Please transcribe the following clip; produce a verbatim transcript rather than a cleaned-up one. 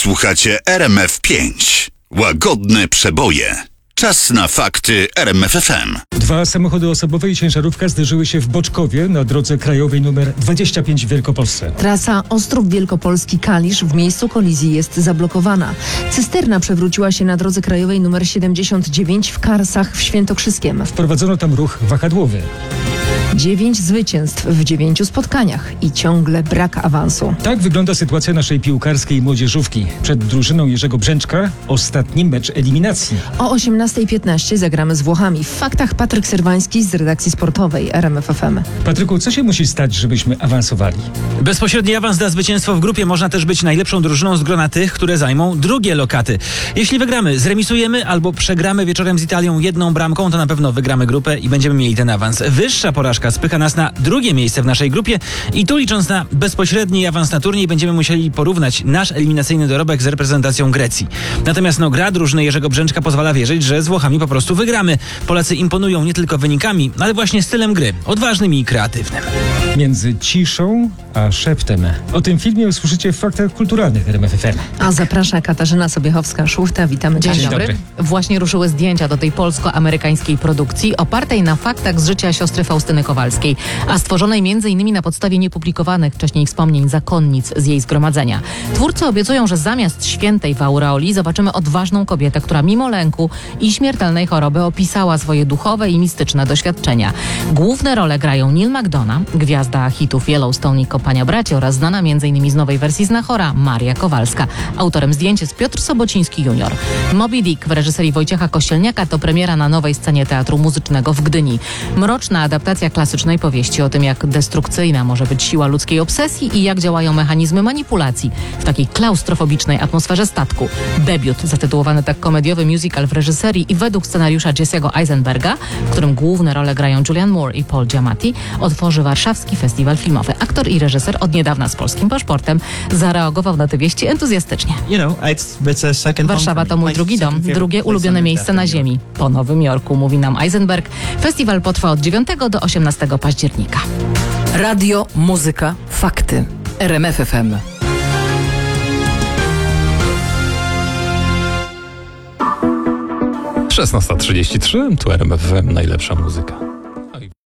Słuchacie R M F pięć. Łagodne przeboje. Czas na fakty R M F F M. Dwa samochody osobowe i ciężarówka zderzyły się w Boczkowie na drodze krajowej nr dwadzieścia pięć w Wielkopolsce. Trasa Ostrów Wielkopolski-Kalisz w miejscu kolizji jest zablokowana. Cysterna przewróciła się na drodze krajowej nr siedemdziesiąt dziewięć w Karsach w Świętokrzyskiem. Wprowadzono tam ruch wahadłowy. Dziewięć zwycięstw w dziewięciu spotkaniach i ciągle brak awansu. Tak wygląda sytuacja naszej piłkarskiej młodzieżówki. Przed drużyną Jerzego Brzęczka ostatni mecz eliminacji. O osiemnasta piętnaście zagramy z Włochami. W faktach Patryk Serwański z redakcji sportowej R M F F M. Patryku, co się musi stać, żebyśmy awansowali? Bezpośredni awans na zwycięstwo w grupie można też być najlepszą drużyną z grona tych, które zajmą drugie lokaty. Jeśli wygramy, zremisujemy albo przegramy wieczorem z Italią jedną bramką, to na pewno wygramy grupę i będziemy mieli ten awans. Wyższa porażka spycha nas na drugie miejsce w naszej grupie i tu, licząc na bezpośredni awans na turniej, będziemy musieli porównać nasz eliminacyjny dorobek z reprezentacją Grecji. Natomiast no, gra drużyny Jerzego Brzęczka pozwala wierzyć, że z Włochami po prostu wygramy. Polacy imponują nie tylko wynikami, ale właśnie stylem gry, odważnym i kreatywnym. Między ciszą a szeptem. O tym filmie usłyszycie w faktach kulturalnych R M F F M. A zaprasza Katarzyna Sobiechowska-Szuchta. Witamy. Dzień, Dzień dobry. dobry. Właśnie ruszyły zdjęcia do tej polsko-amerykańskiej produkcji opartej na faktach z życia siostry Faustyny Kowalskiej, a stworzonej między innymi na podstawie niepublikowanych wcześniej wspomnień zakonnic z jej zgromadzenia. Twórcy obiecują, że zamiast świętej w aureoli zobaczymy odważną kobietę, która mimo lęku i śmiertelnej choroby opisała swoje duchowe i mistyczne doświadczenia. Główne role grają Neil McDonough, gwiazda hitów Yellowstone i Kompania Braci, oraz znana między innymi z nowej wersji Znachora Maria Kowalska. Autorem zdjęć jest Piotr Sobociński junior Moby Dick w reżyserii Wojciecha Kościelniaka to premiera na nowej scenie Teatru Muzycznego w Gdyni. Mroczna adaptacja klasycznej powieści o tym, jak destrukcyjna może być siła ludzkiej obsesji i jak działają mechanizmy manipulacji w takiej klaustrofobicznej atmosferze statku. Debiut, zatytułowany tak komediowy musical w reżyserii i według scenariusza Jesse'ego Eisenberga, w którym główne role grają Julianne Moore i Paul Giamatti, otworzy Warszawski Festiwal Filmowy. Aktor i reżyser od niedawna z polskim paszportem zareagował na te wieści entuzjastycznie. Warszawa to mój drugi dom, drugie ulubione miejsce na ziemi, po Nowym Jorku, mówi nam Eisenberg. Festiwal potrwa od dziewiątego do osiemnastego października. Radio, muzyka, fakty. R M F F M. szesnasta trzydzieści trzy, tu R M F F M, najlepsza muzyka.